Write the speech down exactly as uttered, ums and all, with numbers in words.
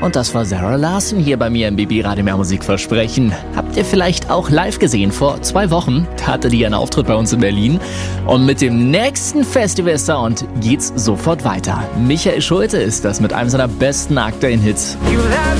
Und das war Zara Larsson hier bei mir im B B Radio Mehr Musik Versprechen. Habt ihr vielleicht auch live gesehen? Vor zwei Wochen hatte die einen Auftritt bei uns in Berlin. Und mit dem nächsten Festival-Sound geht's sofort weiter. Michael Schulte ist das mit einem seiner besten aktuellen Hits. You let